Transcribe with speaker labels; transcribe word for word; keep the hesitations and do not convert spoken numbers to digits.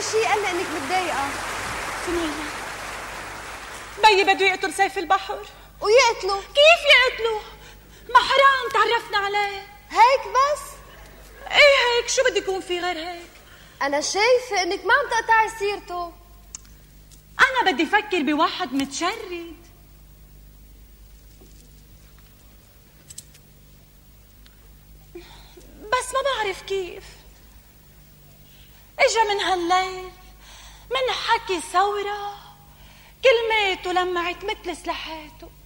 Speaker 1: شي قال لي انك متضايقه.
Speaker 2: سمية، بيي بده يقتل سيف البحر.
Speaker 1: ويقتله؟
Speaker 2: كيف يقتله؟ ما حرام تعرفنا عليه.
Speaker 1: هيك بس؟
Speaker 2: ايه هيك، شو بده يكون في غير هيك؟
Speaker 1: انا شايفه انك ما عم تقطعي سيرته.
Speaker 2: انا بدي افكر بواحد متشرد. بس ما بعرف كيف. اجا من هالليل من حكي ثورة، كلماته لمعت مثل سلحاته.